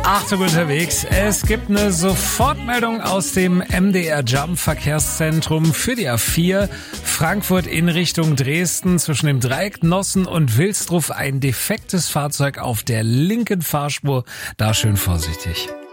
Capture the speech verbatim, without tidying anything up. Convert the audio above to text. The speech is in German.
Achtung unterwegs. Es gibt eine Sofortmeldung aus dem M D R Jump Verkehrszentrum für die A vier. Frankfurt in Richtung Dresden zwischen dem Dreieck Nossen und Wilsdruff ein defektes Fahrzeug auf der linken Fahrspur. Da schön vorsichtig.